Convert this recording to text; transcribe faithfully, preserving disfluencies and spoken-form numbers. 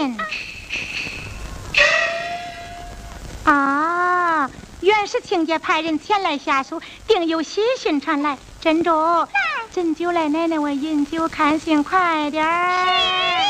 信。啊，原是亲家派人前来下书，定有喜讯传来。珍珠，朕就来奶奶我饮酒看信，快点儿。